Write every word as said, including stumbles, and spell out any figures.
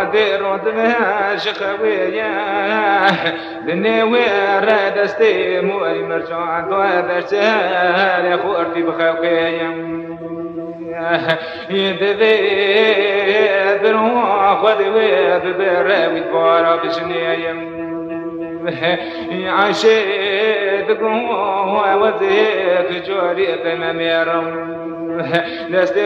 ودي رد ماشي خويا دنيا وير دستي موي مرجان ودرتال يا خورتي بخويا يدذي بروح ودي ببراوي بارا بشنيا عشيت قوة وزيك جوري قمم يا رم